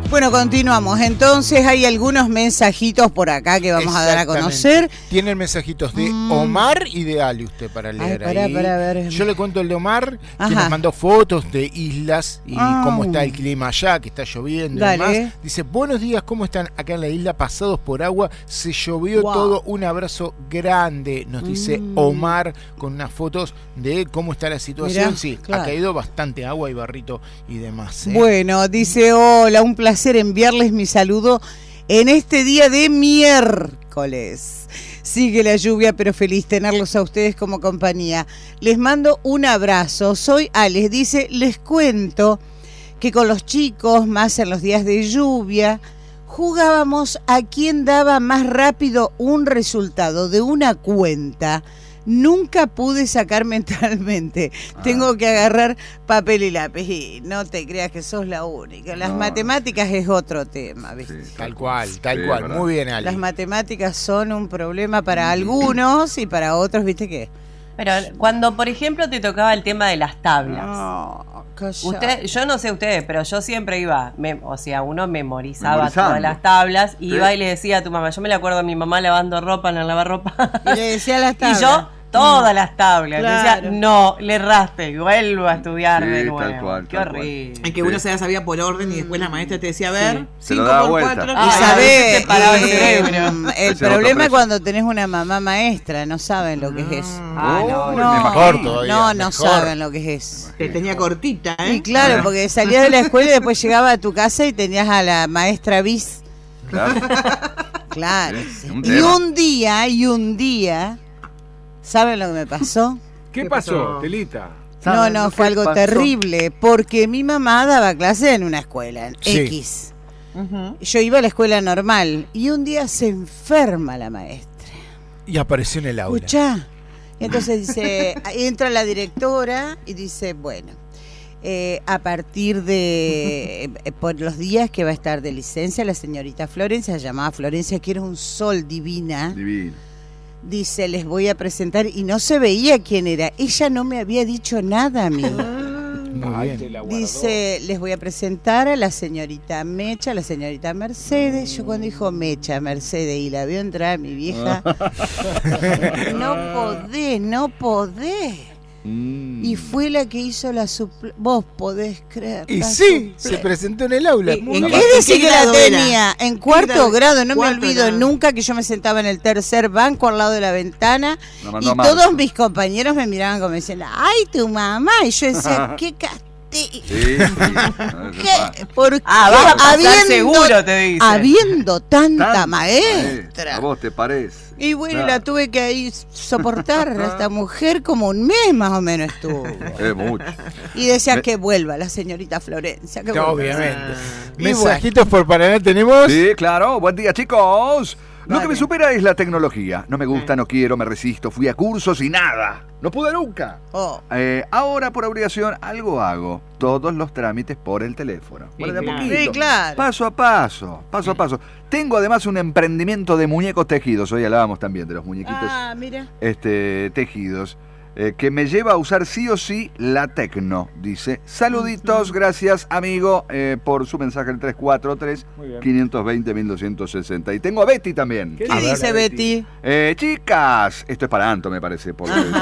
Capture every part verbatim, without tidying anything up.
Bueno, continuamos. Entonces hay algunos mensajitos por acá que vamos a dar a conocer. Tienen mensajitos de mm. Omar y de Ali usted para leer. Ay, pará, ahí. Pará, ver. Yo le cuento el de Omar, Ajá. que nos mandó fotos de islas y oh. cómo está el clima allá, que está lloviendo Dale. y demás. Dice, buenos días, ¿cómo están acá en la isla? Pasados por agua, se llovió wow. todo, un abrazo grande, nos dice mm. Omar, con unas fotos de cómo está la situación. Mirá, sí, claro. ha caído bastante agua y barrito y demás. ¿eh? Bueno, dice, hola, un placer enviarles mi saludo en este día de miércoles. Sigue la lluvia, pero feliz tenerlos a ustedes como compañía. Les mando un abrazo. Soy Alex. Dice, les cuento que con los chicos, más en los días de lluvia, jugábamos a quién daba más rápido un resultado de una cuenta. Nunca pude sacar mentalmente. Ah. Tengo que agarrar papel y lápiz. Y no te creas que sos la única. Las no. matemáticas es otro tema, ¿viste? Sí, tal cual, tal sí, cual. Muy bien, Ali. Las matemáticas son un problema para algunos y para otros, ¿viste qué? Pero cuando, por ejemplo, te tocaba el tema de las tablas. No, usted, yo no sé ustedes, pero yo siempre iba, me, o sea, uno memorizaba Memorizando. todas las tablas y ¿Sí? iba y le decía a tu mamá, yo me le acuerdo a mi mamá lavando ropa en el lavarropa. Y le decía las tablas. Y yo todas las tablas. Claro. Le decía, no, le erraste, vuelvo a estudiar sí, de nuevo. Tal cual, Qué tal horrible. En que uno sí. se la sabía por orden y después la maestra te decía, a ver, sí. cinco por cuatro. Y sabés, el cerebro. El problema es cuando tenés una mamá maestra, no saben lo que es eso. Ah, no, no, no, mejor todavía, no, no mejor. saben lo que es eso. Te tenía cortita, ¿eh? Y claro, porque salías de la escuela y después llegabas a tu casa y tenías a la maestra bis. Claro. Claro. Sí, un y un día, y un día... ¿Saben lo que me pasó? ¿Qué pasó, Telita? No, no, fue algo pasó? terrible, porque mi mamá daba clase en una escuela, en sí. X. Uh-huh. Yo iba a la escuela normal y un día se enferma la maestra. Y apareció en el aula. Escuchá. Y entonces dice, entra la directora y dice, bueno, eh, a partir de, eh, por los días que va a estar de licencia, la señorita Florencia, se llamaba Florencia, que era un sol divina. Divina. Dice, les voy a presentar, y no se veía quién era. Ella no me había dicho nada a mí. Muy bien. Dice, les voy a presentar a la señorita Mecha, a la señorita Mercedes. Yo cuando dijo Mecha, Mercedes, y la veo entrar mi vieja, no podés, no podés. Mm. Y fue la que hizo la supl... Vos podés creer. Y sí, suple... se presentó en el aula. Es decir, que la tenía en cuarto grado. No me olvido grado. nunca que yo me sentaba en el tercer banco al lado de la ventana y todos mal. mis compañeros me miraban como diciendo, ¡ay, tu mamá! Y yo decía, ¡qué castigo! Sí, sí. ¿Qué? Porque ah, vas a pasar habiendo, seguro, te dice. Habiendo tanta Tan, maestra. A vos te parece. Y bueno, claro. la tuve que ahí soportar a esta mujer como un mes más o menos estuvo. Es mucho. Y decía Me... que vuelva la señorita Florencia. Que Obviamente. Ah. Mensajitos bueno. por Paraná tenemos. Sí, claro. Buen día, chicos. Vale. Lo que me supera es la tecnología. No me gusta, no quiero, me resisto. Fui a cursos y nada. No pude nunca. Oh. Eh, ahora, por obligación, algo hago. Todos los trámites por el teléfono. Sí, bueno, de claro. a poquito. Sí, claro. Paso a paso, paso a paso. Tengo además un emprendimiento de muñecos tejidos. Hoy hablábamos también de los muñequitos ah, mira. Este, tejidos. Eh, que me lleva a usar sí o sí la Tecno, dice. Saluditos, gracias amigo eh, por su mensaje el tres cuatro tres, cinco dos cero, uno dos seis cero. Y tengo a Betty también. ¿Qué a dice ver, Betty? Eh, chicas, esto es para Anto me parece. Por el,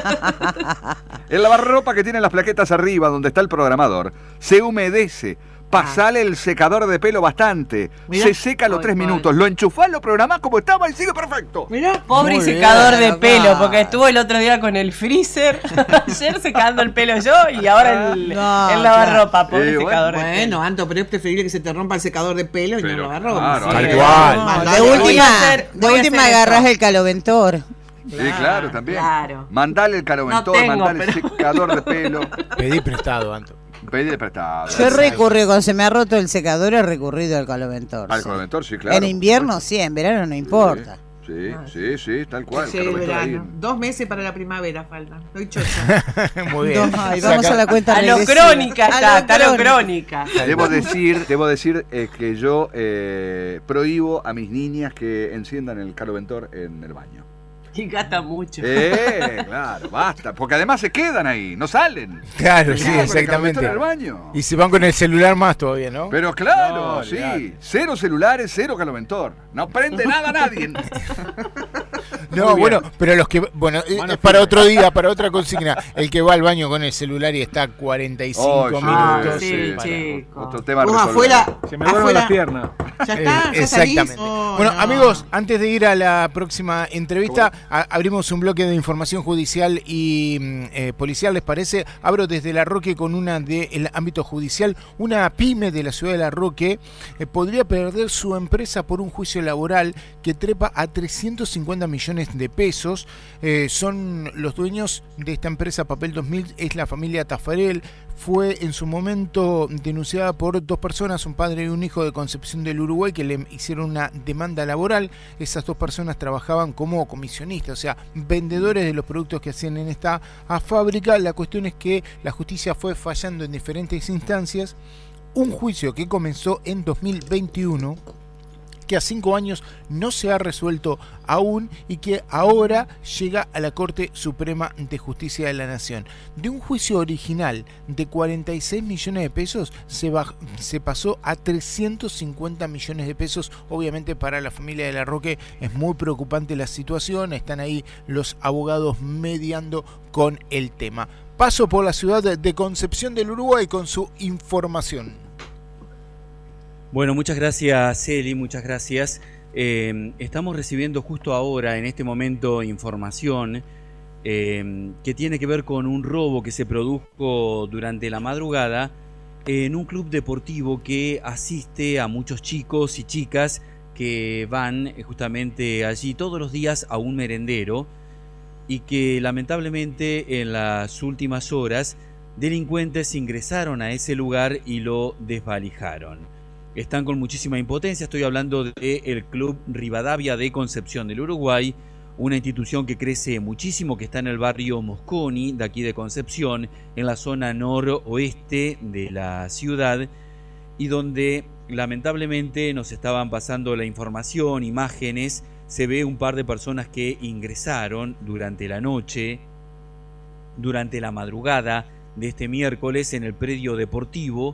el lavarropa que tiene las plaquetas arriba donde está el programador se humedece. Pasale el secador de pelo bastante. Mirá. Se seca a los tres minutos. Lo enchufás, lo programás como estaba y sigue perfecto. Mirá, pobre Muy secador bien, de pelo, porque estuvo el otro día con el freezer. Ayer secando el pelo yo y ahora el, no, el lavarropa. Pobre eh, secador bueno, de pelo. Bueno, Anto, pero es preferible que se te rompa el secador de pelo y Pero, no el lavarropa. Claro, sí. Tal cual. No, no, de última, hacer, de última agarrás el caloventor. Claro, sí, claro, también. Claro. Mandale el caloventor, no mandale pero... el secador de pelo. Pedí prestado, Anto. Pedí prestado. Yo he recurrido, cuando se me ha roto el secador, he recurrido al caloventor. Al sí. caloventor, sí, claro. En invierno sí, en verano no importa. Sí, sí, sí, tal cual. Sí, verano. Dos meses para la primavera faltan. Estoy chocha. Muy bien. Dos, ay, vamos Saca... a la cuenta A lo crónica está, está lo crónica. Debo decir, debo decir eh, que yo eh, prohíbo a mis niñas que enciendan el caloventor en el baño. Y gasta mucho. Eh, claro, basta. Porque además se quedan ahí, no salen. Claro, sí, exactamente. Al baño. Y se van con el celular más todavía, ¿no? Pero claro, no, sí. Legal. Cero celulares, cero caloventor. No prende nada nadie. No, bueno, pero los que. Bueno, es para otro día, para otra consigna. El que va al baño con el celular y está cuarenta y cinco oh, minutos. Sí, sí, otro tema. Vos afuera. Se me duermen las piernas. Ya está, eh, ya exactamente. Oh, bueno, no. amigos, antes de ir a la próxima entrevista, a, abrimos un bloque de información judicial y eh, policial, ¿les parece? Abro desde La Roque con una del ámbito judicial. Una pyme de la ciudad de La Roque eh, podría perder su empresa por un juicio laboral que trepa a trescientos cincuenta millones de pesos. Eh, son los dueños de esta empresa Papel dos mil, es la familia Tafarel. Fue en su momento denunciada por dos personas, un padre y un hijo de Concepción del Uruguay, que le hicieron una demanda laboral. Esas dos personas trabajaban como comisionistas, o sea, vendedores de los productos que hacían en esta fábrica. La cuestión es que la justicia fue fallando en diferentes instancias. Un juicio que comenzó en dos mil veintiuno, que a cinco años no se ha resuelto aún y que ahora llega a la Corte Suprema de Justicia de la Nación. De un juicio original de cuarenta y seis millones de pesos se, baj- se pasó a trescientos cincuenta millones de pesos. Obviamente para la familia de La Roque es muy preocupante la situación, están ahí los abogados mediando con el tema. Paso por la ciudad de Concepción del Uruguay con su información. Bueno, muchas gracias, Celi, muchas gracias. Eh, estamos recibiendo justo ahora, en este momento, información eh, que tiene que ver con un robo que se produjo durante la madrugada en un club deportivo que asiste a muchos chicos y chicas que van justamente allí todos los días a un merendero y que lamentablemente en las últimas horas delincuentes ingresaron a ese lugar y lo desvalijaron. Están con muchísima impotencia, estoy hablando del Club Rivadavia de Concepción del Uruguay, una institución que crece muchísimo, que está en el barrio Mosconi, de aquí de Concepción, en la zona noroeste de la ciudad, y donde lamentablemente nos estaban pasando la información, imágenes, se ve un par de personas que ingresaron durante la noche, durante la madrugada de este miércoles en el predio deportivo,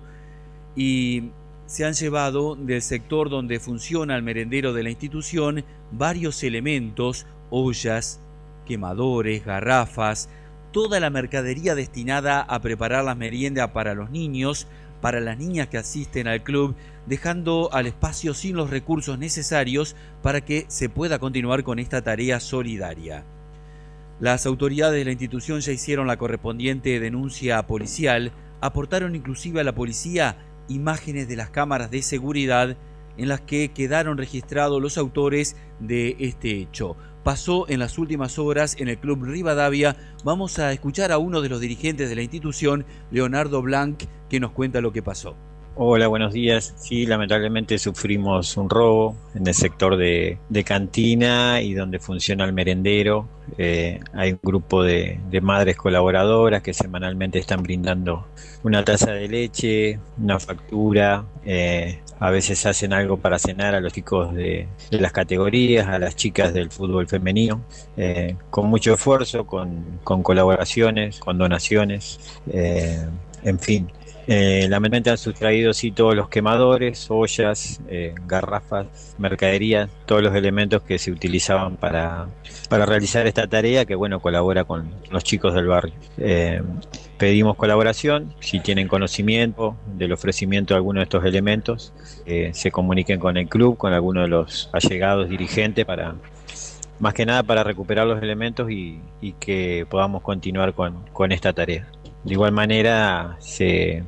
y se han llevado del sector donde funciona el merendero de la institución varios elementos, ollas, quemadores, garrafas, toda la mercadería destinada a preparar las meriendas para los niños, para las niñas que asisten al club, dejando al espacio sin los recursos necesarios para que se pueda continuar con esta tarea solidaria. Las autoridades de la institución ya hicieron la correspondiente denuncia policial, aportaron inclusive a la policía imágenes de las cámaras de seguridad en las que quedaron registrados los autores de este hecho. Pasó en las últimas horas en el Club Rivadavia. Vamos a escuchar a uno de los dirigentes de la institución, Leonardo Blanc, que nos cuenta lo que pasó. Hola, buenos días. Sí, lamentablemente sufrimos un robo en el sector de, de cantina y donde funciona el merendero. Eh, hay un grupo de, de madres colaboradoras que semanalmente están brindando una taza de leche, una factura, eh, a veces hacen algo para cenar a los chicos de, de las categorías, a las chicas del fútbol femenino, eh, con mucho esfuerzo, con, con colaboraciones, con donaciones, eh, en fin. Eh, lamentablemente han sustraído sí todos los quemadores, ollas, eh, garrafas, mercadería, todos los elementos que se utilizaban para, para realizar esta tarea que bueno colabora con los chicos del barrio. Eh, pedimos colaboración, si tienen conocimiento del ofrecimiento de alguno de estos elementos, eh, se comuniquen con el club, con alguno de los allegados dirigentes para más que nada para recuperar los elementos y, y que podamos continuar con, con esta tarea. De igual manera se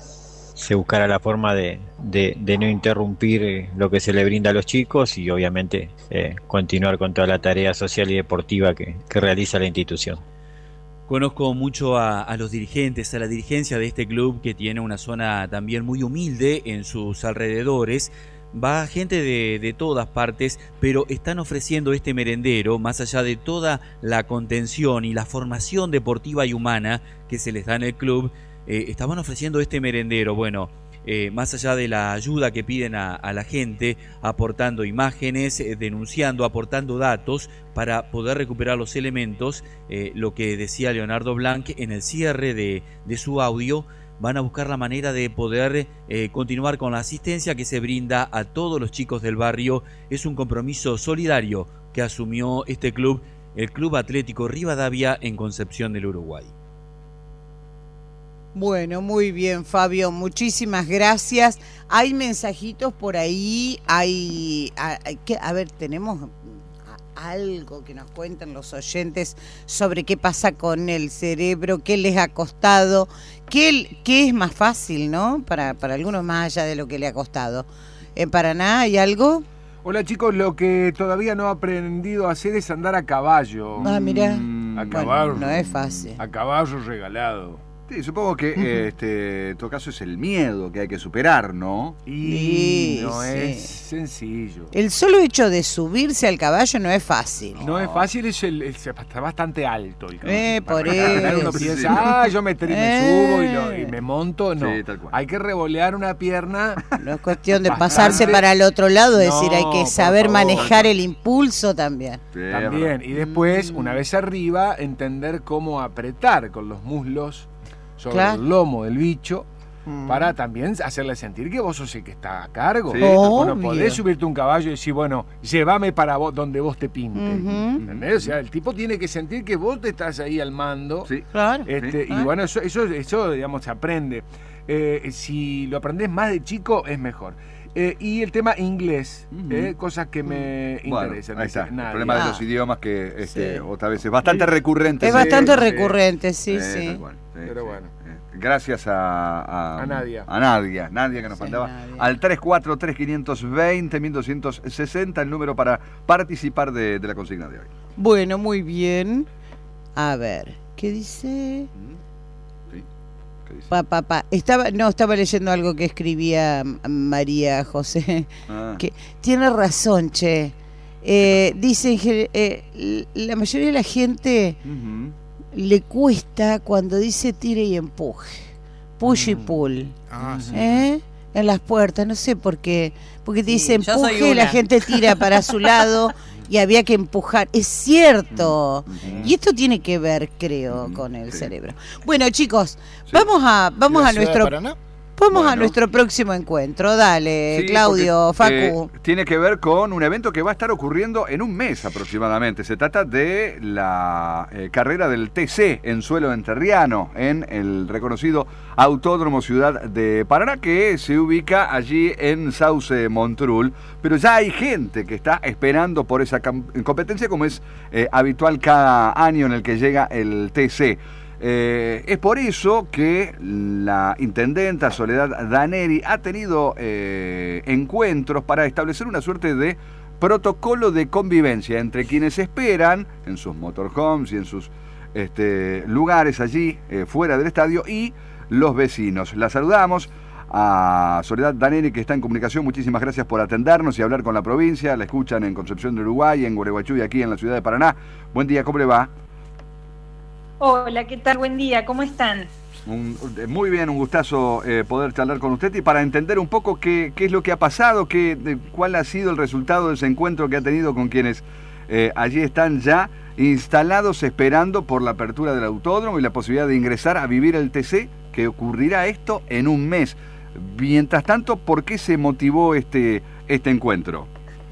se buscará la forma de, de, de no interrumpir lo que se le brinda a los chicos y obviamente eh, continuar con toda la tarea social y deportiva que, que realiza la institución. Conozco mucho a, a los dirigentes, a la dirigencia de este club que tiene una zona también muy humilde en sus alrededores. Va gente de, de todas partes, pero están ofreciendo este merendero, más allá de toda la contención y la formación deportiva y humana que se les da en el club, eh, estaban ofreciendo este merendero. Bueno, eh, más allá de la ayuda que piden a, a la gente, aportando imágenes, eh, denunciando, aportando datos para poder recuperar los elementos, eh, lo que decía Leonardo Blanc en el cierre de, de su audio, van a buscar la manera de poder eh, continuar con la asistencia que se brinda a todos los chicos del barrio. Es un compromiso solidario que asumió este club, el Club Atlético Rivadavia en Concepción del Uruguay. Bueno, muy bien, Fabio, muchísimas gracias. Hay mensajitos por ahí, hay, hay que, a ver, tenemos algo que nos cuenten los oyentes sobre qué pasa con el cerebro, qué les ha costado, qué, qué es más fácil, ¿no? Para, para algunos más allá de lo que le ha costado. ¿En Paraná hay algo? Hola chicos, lo que todavía no he aprendido a hacer es andar a caballo. Ah, mirá. A caballo. Bueno, no es fácil. A caballo regalado. Sí, supongo que uh-huh. este, en todo caso es el miedo que hay que superar, ¿no? Y sí, no sí. es sencillo. El solo hecho de subirse al caballo no es fácil. No, no es fácil, es el, es, está bastante alto el caballo. Eh, por eso. Uno piensa, ah, yo me, me eh. subo y, lo, y me monto. No, sí, tal cual. Hay que revolear una pierna. No es cuestión de bastante. Pasarse para el otro lado, es no, decir, hay que saber favor, manejar el impulso también. Sí, también, y después, mm. una vez arriba, entender cómo apretar con los muslos sobre claro. el lomo del bicho, mm. para también hacerle sentir que vos sos el que está a cargo. Sí. Bueno, podés subirte un caballo y decir, bueno, llévame para vos donde vos te pintes. Uh-huh. ¿Entendés? O sea, el tipo tiene que sentir que vos te estás ahí al mando. Sí. Claro. Este, sí. Y bueno, eso, eso, eso, digamos, se aprende. Eh, si lo aprendés más de chico, es mejor. Eh, y el tema inglés, uh-huh. eh, cosas que me bueno, interesan. Ahí está, el problema ah. de los idiomas que este, sí. otra vez es bastante sí. recurrente. Es sí, bastante sí, recurrente, sí, eh, sí. Tal cual, sí. Pero bueno. Gracias a, a, a Nadia. A Nadia, Nadia que nos sí, mandaba Nadia. Al tres cuatro tres, cinco dos cero, doscientos sesenta el número para participar de, de la consigna de hoy. Bueno, muy bien. A ver, ¿qué dice? Sí. ¿Qué dice? Pa, pa, pa. Estaba, no, estaba leyendo algo que escribía María José. Ah. Que tiene razón, che. Eh, dicen que eh, la mayoría de la gente uh-huh. le cuesta cuando dice tire y empuje, push mm. y pull, ah, sí. ¿eh? En las puertas, no sé por qué, porque te dice sí, empuje, la gente tira para su lado y había que empujar, es cierto, mm. y esto tiene que ver, creo, mm. con el sí. cerebro. Bueno, chicos, sí. vamos a vamos a nuestro Vamos bueno. a nuestro próximo encuentro. Dale, sí, Claudio, porque, Facu. Eh, tiene que ver con un evento que va a estar ocurriendo en un mes aproximadamente. Se trata de la eh, carrera del T C en suelo enterriano, en el reconocido Autódromo Ciudad de Paraná, que se ubica allí en Sauce Montrul. Pero ya hay gente que está esperando por esa competencia, como es eh, habitual cada año en el que llega el T C. Eh, es por eso que la intendenta Soledad Daneri ha tenido eh, encuentros para establecer una suerte de protocolo de convivencia entre quienes esperan en sus motorhomes y en sus este, lugares allí eh, fuera del estadio y los vecinos. La saludamos a Soledad Daneri, que está en comunicación. Muchísimas gracias por atendernos y hablar con la provincia. La escuchan en Concepción del Uruguay, en Gualeguaychú y aquí en la ciudad de Paraná. Buen día, ¿cómo le va? Hola, ¿qué tal? Buen día, ¿cómo están? Un, muy bien, un gustazo eh, poder charlar con usted y para entender un poco qué, qué es lo que ha pasado, qué, de, cuál ha sido el resultado de ese encuentro que ha tenido con quienes eh, allí están ya instalados esperando por la apertura del autódromo y la posibilidad de ingresar a vivir el T C, que ocurrirá esto en un mes. Mientras tanto, ¿por qué se motivó este, este encuentro?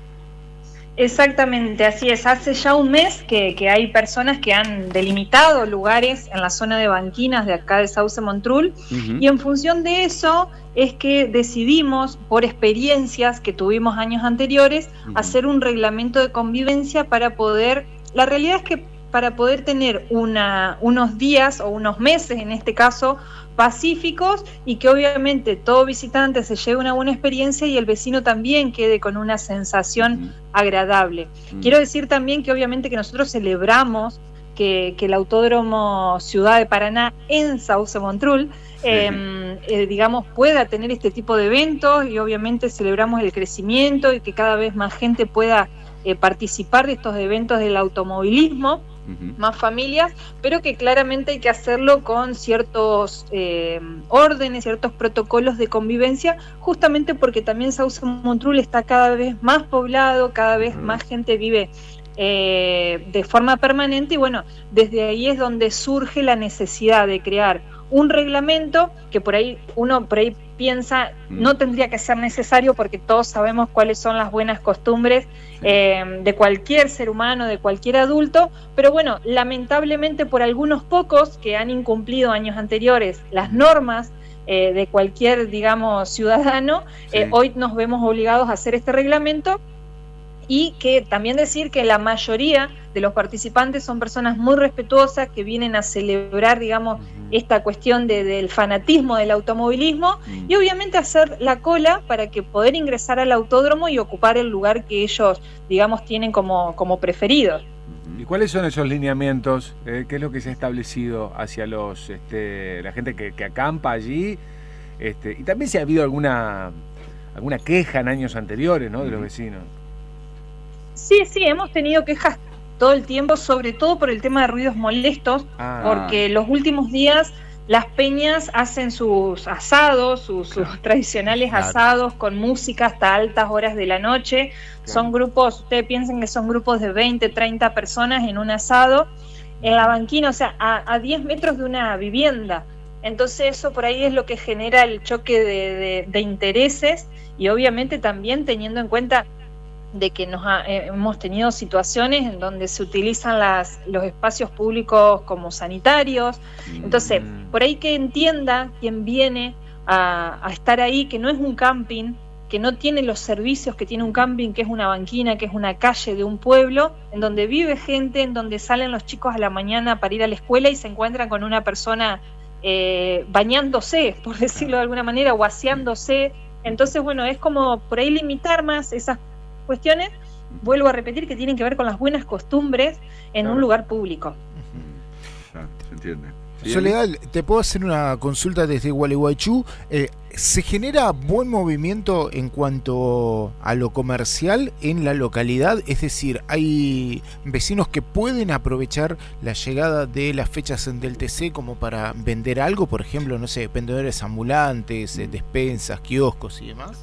Exactamente, así es. Hace ya un mes que, que hay personas que han delimitado lugares en la zona de banquinas de acá de Sauce Montrul, uh-huh. y en función de eso es que decidimos, por experiencias que tuvimos años anteriores, uh-huh. hacer un reglamento de convivencia para poder... La realidad es que para poder tener una, unos días o unos meses, en este caso, pacíficos, y que obviamente todo visitante se lleve una buena experiencia y el vecino también quede con una sensación uh-huh. agradable. Uh-huh. Quiero decir también que obviamente que nosotros celebramos que, que el Autódromo Ciudad de Paraná en Sauce Montrul, uh-huh. eh, eh, digamos, pueda tener este tipo de eventos, y obviamente celebramos el crecimiento y que cada vez más gente pueda eh, participar de estos eventos del automovilismo. uh-huh. más familias, pero que claramente hay que hacerlo con ciertos eh, órdenes, ciertos protocolos de convivencia, justamente porque también Sauce Montrul está cada vez más poblado, cada vez uh-huh. más gente vive eh, de forma permanente, y bueno, desde ahí es donde surge la necesidad de crear un reglamento que por ahí uno por ahí piensa no tendría que ser necesario, porque todos sabemos cuáles son las buenas costumbres eh, de cualquier ser humano, de cualquier adulto, pero bueno, lamentablemente por algunos pocos que han incumplido años anteriores las normas eh, de cualquier, digamos, ciudadano, sí. eh, hoy nos vemos obligados a hacer este reglamento. Y que también decir que la mayoría de los participantes son personas muy respetuosas que vienen a celebrar, digamos, uh-huh. esta cuestión de, del fanatismo del automovilismo uh-huh. y obviamente hacer la cola para que poder ingresar al autódromo y ocupar el lugar que ellos, digamos, tienen como, como preferido. ¿Y cuáles son esos lineamientos? Eh, ¿Qué es lo que se ha establecido hacia los este, la gente que, que acampa allí? Este, y también si ha habido alguna, alguna queja en años anteriores, ¿no? De los vecinos. Sí, sí, hemos tenido quejas todo el tiempo, sobre todo por el tema de ruidos molestos, ah. porque los últimos días las peñas hacen sus asados, sus, claro. sus tradicionales claro. asados con música hasta altas horas de la noche. Claro. Son grupos, ustedes piensen que son grupos de veinte, treinta personas en un asado, en la banquina, o sea, a, a diez metros de una vivienda. Entonces eso por ahí es lo que genera el choque de, de, de intereses, y obviamente también teniendo en cuenta de que nos ha, eh, hemos tenido situaciones en donde se utilizan las, los espacios públicos como sanitarios. Entonces, por ahí que entienda quien viene a, a estar ahí, que no es un camping, que no tiene los servicios que tiene un camping, que es una banquina, que es una calle de un pueblo, en donde vive gente, en donde salen los chicos a la mañana para ir a la escuela y se encuentran con una persona eh, bañándose, por decirlo de alguna manera, o aseándose. Entonces, bueno, es como por ahí limitar más esas cuestiones, vuelvo a repetir, que tienen que ver con las buenas costumbres en claro. un lugar público. Ya, se entiende. ¿Sí? Soledad, te puedo hacer una consulta desde Gualeguaychú. Eh, ¿Se genera buen movimiento en cuanto a lo comercial en la localidad? Es decir, ¿hay vecinos que pueden aprovechar la llegada de las fechas del T C como para vender algo? Por ejemplo, no sé, vendedores ambulantes, eh, despensas, kioscos y demás.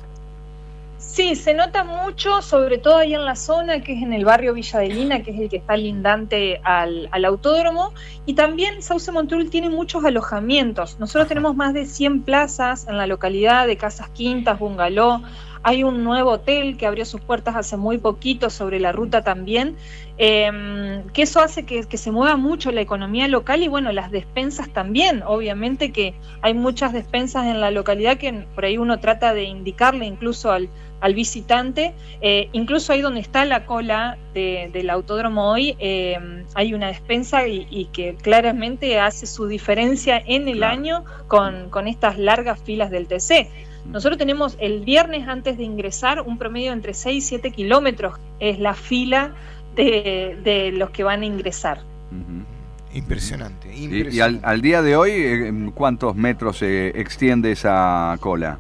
Sí, se nota mucho, sobre todo ahí en la zona, que es en el barrio Villa Adelina, que es el que está lindante al, al autódromo, y también Sauce Montrul tiene muchos alojamientos. Nosotros tenemos más de cien plazas en la localidad, de casas quintas, bungalow. Hay un nuevo hotel que abrió sus puertas hace muy poquito sobre la ruta también, eh, que eso hace que, que se mueva mucho la economía local, y bueno, las despensas también. Obviamente que hay muchas despensas en la localidad que por ahí uno trata de indicarle incluso al al visitante, eh, incluso ahí donde está la cola de, del autódromo hoy, eh, hay una despensa y, y que claramente hace su diferencia en el claro. año con, con estas largas filas del T C. Nosotros tenemos el viernes antes de ingresar un promedio entre seis y siete kilómetros, es la fila de, de los que van a ingresar. Uh-huh. Impresionante. impresionante. Y, y al, al día de hoy, ¿cuántos metros se extiende esa cola?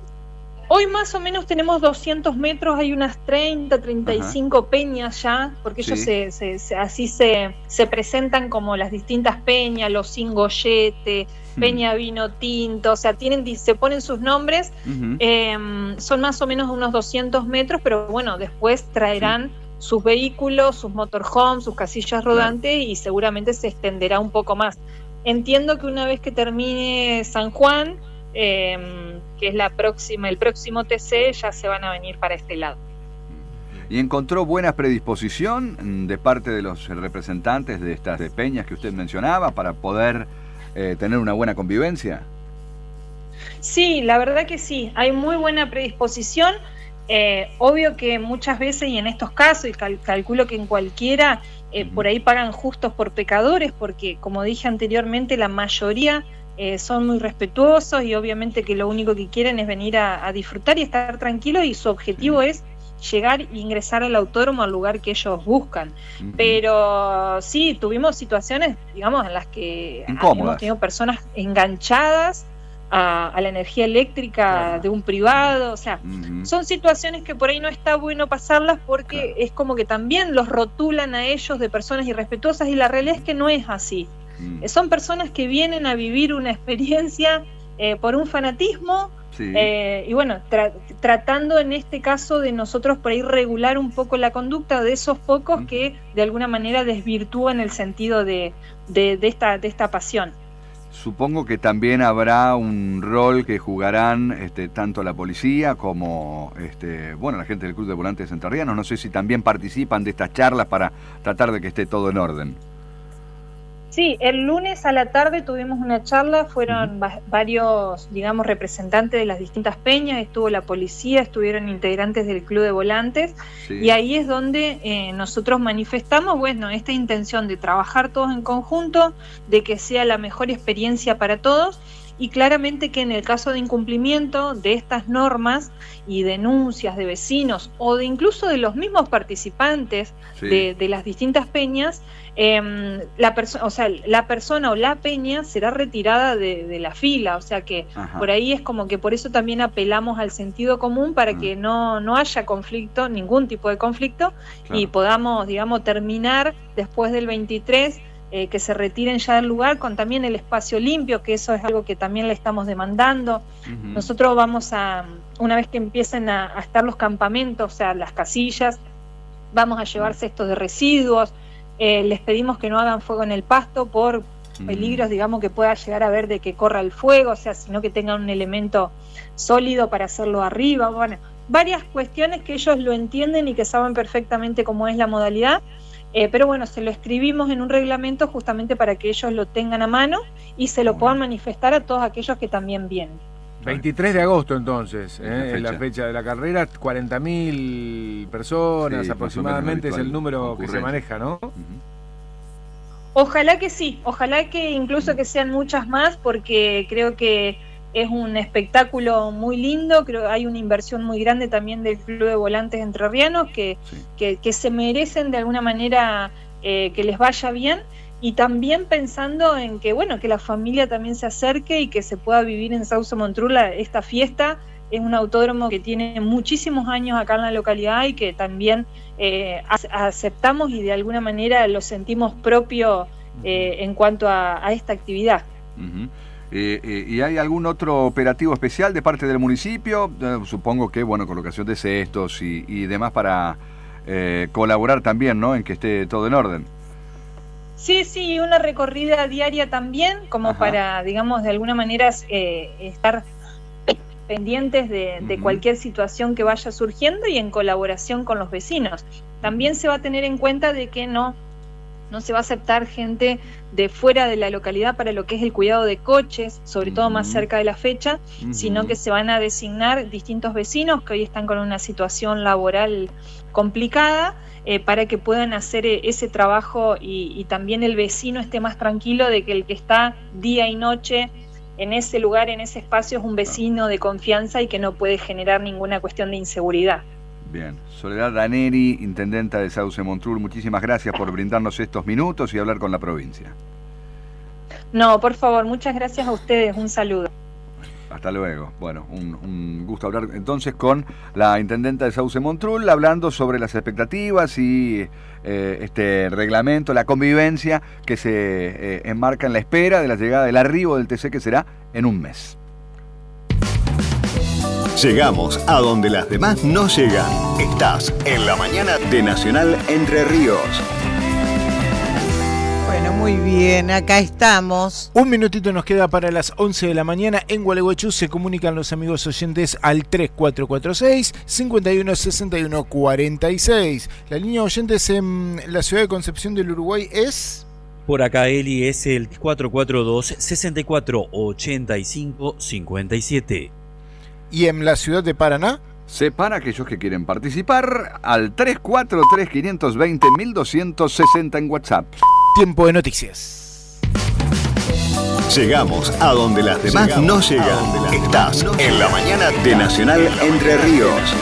Hoy más o menos tenemos doscientos metros, hay unas treinta, treinta y cinco Ajá. peñas ya, porque sí. ellos se, se, se, así se, se presentan como las distintas peñas, los Cingollete, hmm. Peña Vino Tinto, o sea, tienen, se ponen sus nombres, uh-huh. eh, son más o menos unos doscientos metros, pero bueno, después traerán sí. sus vehículos, sus motorhomes, sus casillas rodantes claro. y seguramente se extenderá un poco más. Entiendo que una vez que termine San Juan, Eh, que es la próxima, el próximo T C, ya se van a venir para este lado. ¿Y encontró buena predisposición de parte de los representantes de estas de peñas que usted mencionaba para poder eh, tener una buena convivencia? Sí, la verdad que sí, hay muy buena predisposición. Eh, obvio que muchas veces, y en estos casos, y cal- calculo que en cualquiera, eh, uh-huh. por ahí pagan justos por pecadores, porque como dije anteriormente, la mayoría Eh, son muy respetuosos y obviamente que lo único que quieren es venir a, a disfrutar y estar tranquilos, y su objetivo es llegar e ingresar al autódromo al lugar que ellos buscan. Uh-huh. Pero sí, tuvimos situaciones, digamos, en las que hemos tenido personas enganchadas a, a la energía eléctrica claro. de un privado, o sea, uh-huh. son situaciones que por ahí no está bueno pasarlas porque claro. es como que también los rotulan a ellos de personas irrespetuosas y la realidad es que no es así. Uh-huh. Son personas que vienen a vivir una experiencia eh, por un fanatismo sí. eh, y bueno, tra- tratando en este caso de nosotros por ahí regular un poco la conducta de esos pocos uh-huh. que de alguna manera desvirtúan el sentido de, de, de, esta, de esta pasión. Supongo que también habrá un rol que jugarán este, tanto la policía como este, bueno, la gente del Club de Volantes Entrerrianos. No sé si también participan de estas charlas para tratar de que esté todo en orden. Sí, el lunes a la tarde tuvimos una charla, fueron uh-huh. varios, digamos, representantes de las distintas peñas, estuvo la policía, estuvieron integrantes del Club de Volantes, sí. y ahí es donde eh, nosotros manifestamos, bueno, esta intención de trabajar todos en conjunto, de que sea la mejor experiencia para todos, y claramente que en el caso de incumplimiento de estas normas y denuncias de vecinos o de incluso de los mismos participantes sí. de, de las distintas peñas, eh, la, perso- o sea, la persona o la peña será retirada de, de la fila, o sea que Ajá. por ahí es como que por eso también apelamos al sentido común para uh-huh. que no, no haya conflicto, ningún tipo de conflicto, claro. y podamos, digamos, terminar después del veintitrés, Eh, que se retiren ya del lugar con también el espacio limpio, que eso es algo que también le estamos demandando. Uh-huh. Nosotros vamos a, una vez que empiecen a, a estar los campamentos, o sea, las casillas, vamos a llevar cestos de residuos, eh, les pedimos que no hagan fuego en el pasto por uh-huh. peligros, digamos, que pueda llegar a haber de que corra el fuego, o sea, sino que tengan un elemento sólido para hacerlo arriba, bueno, varias cuestiones que ellos lo entienden y que saben perfectamente cómo es la modalidad. Eh, pero bueno, se lo escribimos en un reglamento justamente para que ellos lo tengan a mano y se lo puedan manifestar a todos aquellos que también vienen. veintitrés de agosto entonces, ¿eh? es la fecha de la carrera, cuarenta mil personas sí, aproximadamente es el número que se maneja, ¿no? Uh-huh. Ojalá que sí, ojalá que incluso que sean muchas más porque creo que es un espectáculo muy lindo, creo que hay una inversión muy grande también del Club de Volantes Entrerrianos que, sí. que, que se merecen de alguna manera eh, que les vaya bien y también pensando en que bueno que la familia también se acerque y que se pueda vivir en Sauce Montrul esta fiesta. Es un autódromo que tiene muchísimos años acá en la localidad y que también eh, aceptamos y de alguna manera lo sentimos propio eh, en cuanto a, a esta actividad. Uh-huh. Eh, eh, ¿Y hay algún otro operativo especial de parte del municipio? Eh, supongo que, bueno, colocación de cestos y, y demás para eh, colaborar también, ¿no? En que esté todo en orden. Sí, sí, una recorrida diaria también, como Ajá. para, digamos, de alguna manera eh, estar pendientes de, de uh-huh. cualquier situación que vaya surgiendo y en colaboración con los vecinos. También se va a tener en cuenta de que no No se va a aceptar gente de fuera de la localidad para lo que es el cuidado de coches, sobre uh-huh. todo más cerca de la fecha, uh-huh. sino que se van a designar distintos vecinos que hoy están con una situación laboral complicada eh, para que puedan hacer ese trabajo y, y también el vecino esté más tranquilo de que el que está día y noche en ese lugar, en ese espacio, es un vecino de confianza y que no puede generar ninguna cuestión de inseguridad. Bien, Soledad Daneri, intendenta de Sauce Montrul, muchísimas gracias por brindarnos estos minutos y hablar con la provincia. No, por favor, muchas gracias a ustedes, un saludo. Hasta luego. Bueno, un, un gusto hablar entonces con la intendenta de Sauce Montrul, hablando sobre las expectativas y eh, este reglamento, la convivencia que se eh, enmarca en la espera de la llegada del arribo del T C que será en un mes. Llegamos a donde las demás no llegan. Estás en la mañana de Nacional Entre Ríos. Bueno, muy bien, acá estamos. Un minutito nos queda para las once de la mañana. En Gualeguaychú se comunican los amigos oyentes al tres cuatro cuatro seis, cinco uno seis uno cuatro seis. La línea de oyentes en la ciudad de Concepción del Uruguay es... Por acá, Eli, es el cuatro cuatro dos, seis cuatro ocho cinco cinco siete. ¿Y en la ciudad de Paraná? Separa aquellos que quieren participar al tres cuatro tres, cinco dos cero, uno dos seis cero en WhatsApp. Tiempo de noticias. Llegamos a donde las demás Llegamos no llegan. Las Estás no en la mañana de Nacional Entre Ríos.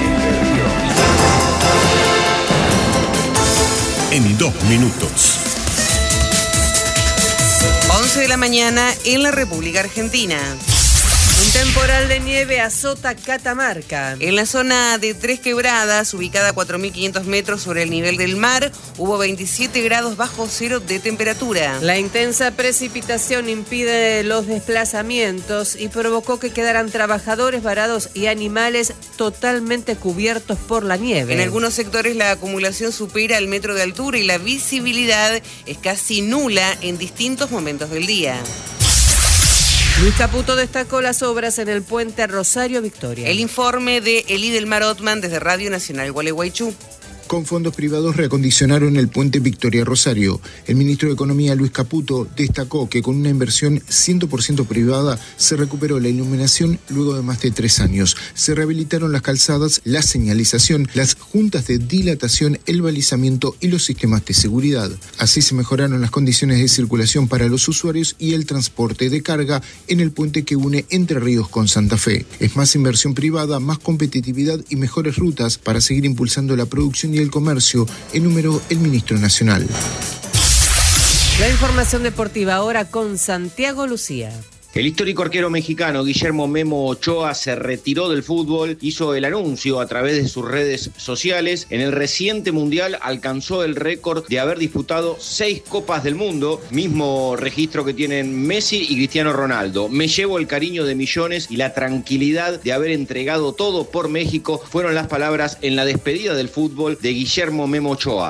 En dos minutos. once de la mañana en la República Argentina. Un temporal de nieve azota Catamarca. En la zona de Tres Quebradas, ubicada a cuatro mil quinientos metros sobre el nivel del mar, hubo veintisiete grados bajo cero de temperatura. La intensa precipitación impide los desplazamientos y provocó que quedaran trabajadores varados y animales totalmente cubiertos por la nieve. En algunos sectores la acumulación supera el metro de altura y la visibilidad es casi nula en distintos momentos del día. Luis Caputo destacó las obras en el puente Rosario Victoria. El informe de Elí del Mar Otman desde Radio Nacional Gualeguaychú. Con fondos privados reacondicionaron el puente Victoria Rosario. El ministro de Economía, Luis Caputo, destacó que con una inversión cien por ciento privada se recuperó la iluminación luego de más de tres años. Se rehabilitaron las calzadas, la señalización, las juntas de dilatación, el balizamiento y los sistemas de seguridad. Así se mejoraron las condiciones de circulación para los usuarios y el transporte de carga en el puente que une Entre Ríos con Santa Fe. Es más inversión privada, más competitividad y mejores rutas para seguir impulsando la producción y el comercio, enumeró el ministro nacional. La información deportiva ahora con Santiago Lucía. El histórico arquero mexicano Guillermo Memo Ochoa se retiró del fútbol, hizo el anuncio a través de sus redes sociales. En el reciente mundial alcanzó el récord de haber disputado seis Copas del Mundo, mismo registro que tienen Messi y Cristiano Ronaldo. Me llevo el cariño de millones y la tranquilidad de haber entregado todo por México, fueron las palabras en la despedida del fútbol de Guillermo Memo Ochoa.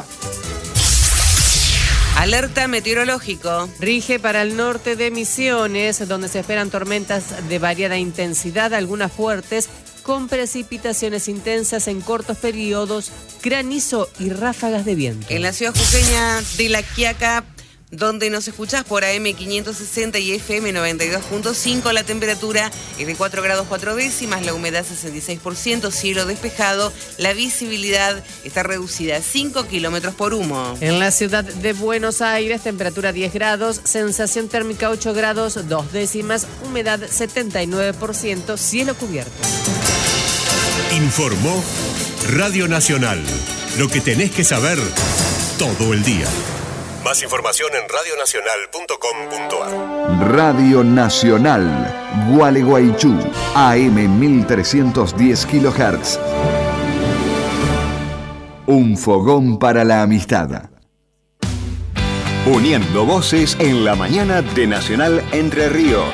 Alerta meteorológico. Rige para el norte de Misiones, donde se esperan tormentas de variada intensidad, algunas fuertes, con precipitaciones intensas en cortos periodos, granizo y ráfagas de viento. En la ciudad jujeña de La Quiaca, donde nos escuchás por A M quinientos sesenta y F M noventa y dos punto cinco, la temperatura es de cuatro grados cuatro décimas, la humedad sesenta y seis por ciento, cielo despejado, la visibilidad está reducida a cinco kilómetros por humo. En la ciudad de Buenos Aires, temperatura diez grados, sensación térmica ocho grados dos décimas, humedad setenta y nueve por ciento, cielo cubierto. Informó Radio Nacional, lo que tenés que saber todo el día. Más información en radio nacional punto com punto ar. Radio Nacional, Gualeguaychú, A M mil trescientos diez kilohertz. Un fogón para la amistad. Uniendo voces en la mañana de Nacional Entre Ríos.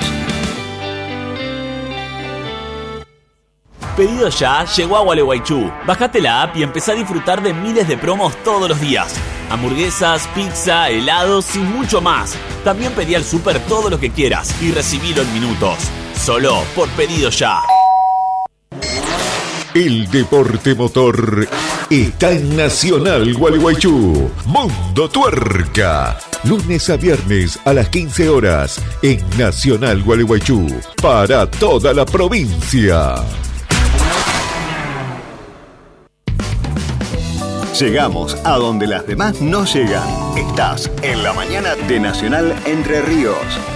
Pedido Ya llegó a Gualeguaychú. Bajate la app y empezá a disfrutar de miles de promos todos los días. Hamburguesas, pizza, helados y mucho más. También pedí al súper todo lo que quieras y recibilo en minutos. Solo por Pedido Ya. El deporte motor está en Nacional Gualeguaychú. Mundo Tuerca. Lunes a viernes a las quince horas en Nacional Gualeguaychú. Para toda la provincia. Llegamos a donde las demás no llegan. Estás en la mañana de Nacional Entre Ríos.